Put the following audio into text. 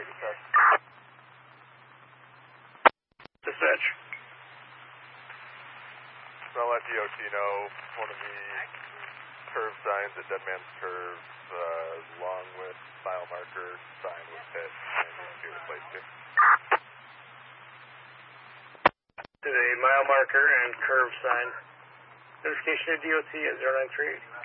dispatch. Dispatch. So I'll let DOT know one of the curve signs at Dead Man's Curve, along with mile marker sign was hit and needs to be replaced too. To the mile marker and curve sign. Notification of DOT at 093.